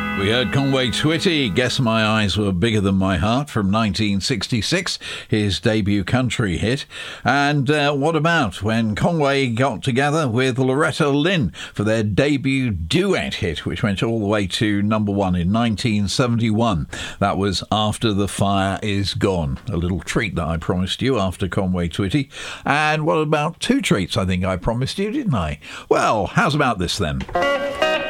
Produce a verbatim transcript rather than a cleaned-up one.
We heard Conway Twitty, Guess My Eyes Were Bigger Than My Heart from nineteen sixty-six, his debut country hit. And uh, what about when Conway got together with Loretta Lynn for their debut duet hit, which went all the way to number one in nineteen seventy-one. That was After the Fire Is Gone, a little treat that I promised you after Conway Twitty. And what about two treats I think I promised you, didn't I? Well, how's about this then?